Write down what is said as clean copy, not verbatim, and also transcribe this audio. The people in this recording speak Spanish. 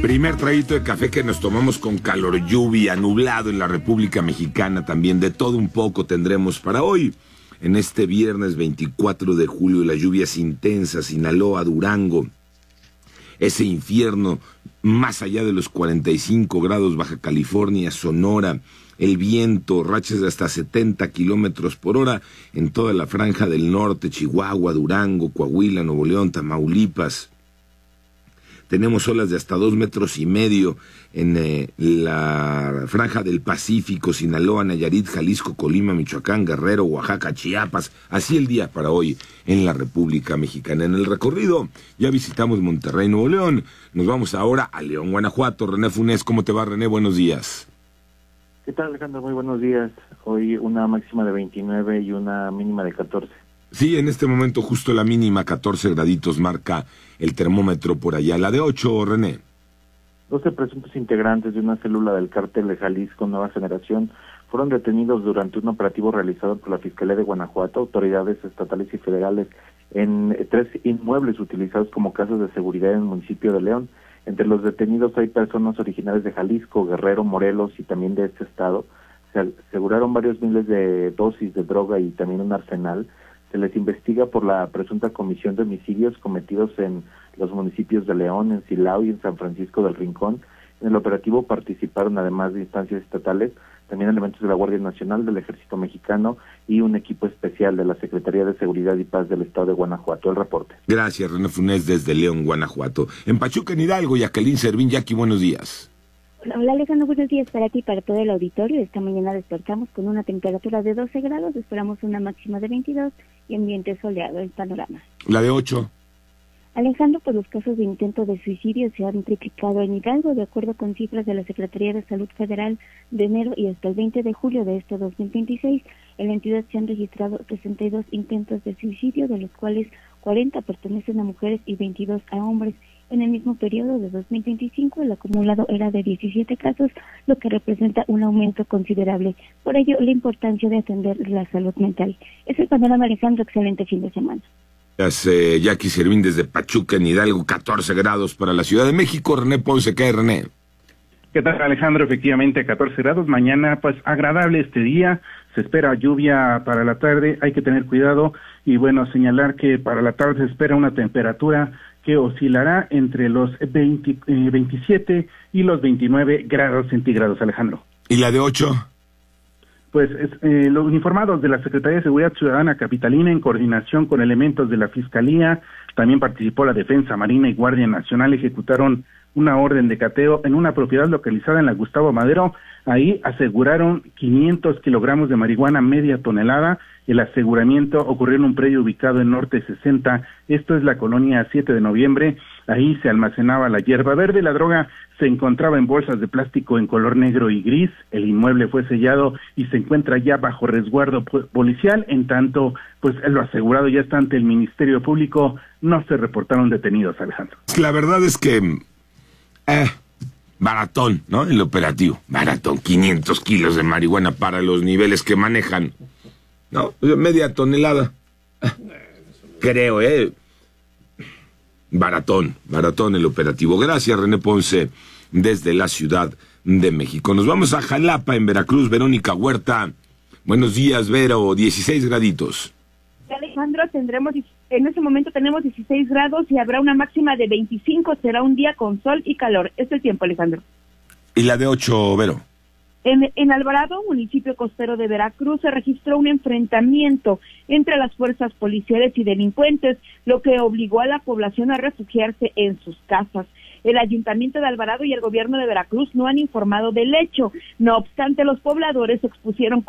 Primer traguito de café que nos tomamos con calor, lluvia, nublado en la República Mexicana también. De todo un poco tendremos para hoy. En este viernes 24 de julio, las lluvias intensas, Sinaloa, Durango, ese infierno más allá de los 45 grados, Baja California, Sonora, el viento, rachas de hasta 70 kilómetros por hora en toda la franja del norte, Chihuahua, Durango, Coahuila, Nuevo León, Tamaulipas. Tenemos olas de hasta 2,5 metros en la franja del Pacífico, Sinaloa, Nayarit, Jalisco, Colima, Michoacán, Guerrero, Oaxaca, Chiapas. Así el día para hoy en la República Mexicana. En el recorrido ya visitamos Monterrey, Nuevo León. Nos vamos ahora a León, Guanajuato. René Funes, ¿cómo te va, René? Buenos días. ¿Qué tal, Alejandro? Muy buenos días. Hoy una máxima de 29 y una mínima de 14. Sí, en este momento justo la mínima, 14 graditos, marca el termómetro por allá. La de 8, René. 12 presuntos integrantes de una célula del cártel de Jalisco Nueva Generación fueron detenidos durante un operativo realizado por la Fiscalía de Guanajuato, autoridades estatales y federales, en 3 inmuebles utilizados como casas de seguridad en el municipio de León. Entre los detenidos hay personas originarias de Jalisco, Guerrero, Morelos y también de este estado. Se aseguraron varios miles de dosis de droga y también un arsenal. Se les investiga por la presunta comisión de homicidios cometidos en los municipios de León, en Silao y en San Francisco del Rincón. En el operativo participaron, además de instancias estatales, también elementos de la Guardia Nacional, del Ejército Mexicano y un equipo especial de la Secretaría de Seguridad y Paz del Estado de Guanajuato. El reporte. Gracias, René Funes, desde León, Guanajuato. En Pachuca, en Hidalgo, Jacqueline Servín. Jackie, buenos días. Hola Alejandro, buenos días para ti y para todo el auditorio. Esta mañana despertamos con una temperatura de 12 grados, esperamos una máxima de 22 y ambiente soleado en panorama. La de 8. Alejandro, pues los casos de intento de suicidio se han triplicado en Hidalgo, de acuerdo con cifras de la Secretaría de Salud Federal de enero y hasta el 20 de julio de este 2026. En la entidad se han registrado 62 intentos de suicidio, de los cuales 40 pertenecen a mujeres y 22 a hombres. En el mismo periodo de 2025, el acumulado era de 17 casos, lo que representa un aumento considerable. Por ello, la importancia de atender la salud mental. Es el panorama, Alejandro. Excelente fin de semana. Gracias, Jackie Servín, desde Pachuca, en Hidalgo, 14 grados para la Ciudad de México. René Ponce, ¿qué hay, René? ¿Qué tal, Alejandro? Efectivamente, 14 grados. Mañana, pues, agradable este día. Se espera lluvia para la tarde. Hay que tener cuidado. Y bueno, señalar que para la tarde se espera una temperatura que oscilará entre los 27 y los 29 grados centígrados, Alejandro. ¿Y la de 8? Pues los uniformados de la Secretaría de Seguridad Ciudadana Capitalina, en coordinación con elementos de la Fiscalía, también participó la Defensa Marina y Guardia Nacional, ejecutaron una orden de cateo en una propiedad localizada en la Gustavo Madero. Ahí aseguraron 500 kilogramos de marihuana, media tonelada. El aseguramiento ocurrió en un predio ubicado en Norte 60, esto es la colonia 7 de noviembre. Ahí se almacenaba la hierba verde. La droga se encontraba en bolsas de plástico en color negro y gris. El inmueble fue sellado y se encuentra ya bajo resguardo policial. En tanto, pues lo asegurado ya está ante el Ministerio Público. No se reportaron detenidos, Alejandro. La verdad es que baratón, ¿no? El operativo, baratón, 500 kilos de marihuana para los niveles que manejan, ¿no? Media tonelada, creo, baratón el operativo. Gracias, René Ponce, desde la Ciudad de México. Nos vamos a Jalapa, en Veracruz. Verónica Huerta, buenos días, Vero, 16 graditos. Alejandro, en este momento tenemos 16 grados y habrá una máxima de 25, será un día con sol y calor. Es el tiempo, Alejandro. ¿Y la de 8, Vero? En Alvarado, municipio costero de Veracruz, se registró un enfrentamiento entre las fuerzas policiales y delincuentes, lo que obligó a la población a refugiarse en sus casas. El Ayuntamiento de Alvarado y el gobierno de Veracruz no han informado del hecho. No obstante, los pobladores expusieron